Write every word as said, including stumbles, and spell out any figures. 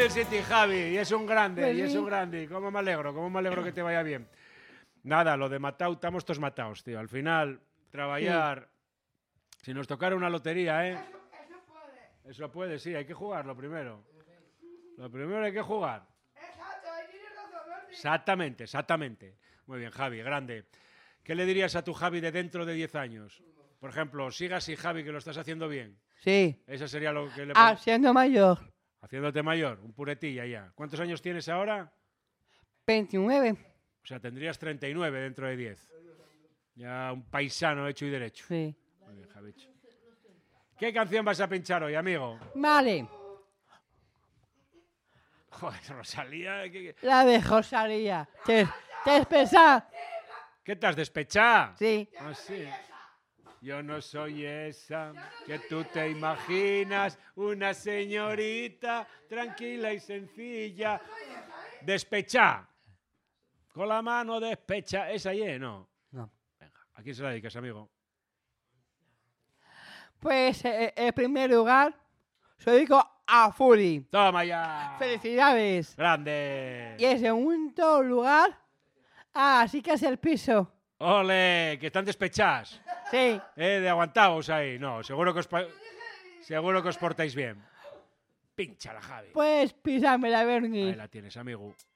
del City, Javi, y es un grande, Pues y es sí. un grande. ¿Cómo me alegro? ¿Cómo me alegro que te vaya bien? Nada, lo de matao, estamos todos matados, tío. Al final, trabajar... Si nos tocara una lotería, ¿eh? Eso puede, sí, hay que jugarlo primero. Lo primero hay que jugar. Exactamente, exactamente. Muy bien, Javi, grande. ¿Qué le dirías a tu Javi de dentro de diez años? Por ejemplo, siga así, Javi, que lo estás haciendo bien. Sí. Eso sería lo que le... Ah, siendo mayor. Haciéndote mayor, un puretilla ya. ¿Cuántos años tienes ahora? veintinueve. O sea, tendrías treinta y nueve dentro de diez. Ya un paisano hecho y derecho. Sí. Muy bien, Javicho. ¿Qué canción vas a pinchar hoy, amigo? Vale. Joder, Rosalía. ¿Qué, La de Rosalía. ¿Te, te has pensado? qué te has despechado? Sí. Ah, sí. Yo no soy esa que tú te imaginas, una señorita tranquila y sencilla. Despechá. Con la mano despecha. ¿Esa ahí, no? No. Venga, ¿a quién se la dedicas, amigo? Pues eh, en primer lugar, se lo digo a Furi. Toma ya. Felicidades. Grande. Y en segundo lugar, a Chicas del Piso. Ole, que están despechadas. Sí. Eh, de aguantaos ahí. No, seguro que os, pa- seguro que os portáis bien. Pínchala, Javi. Pues písame la Ahí Bernie. la tienes, amigo.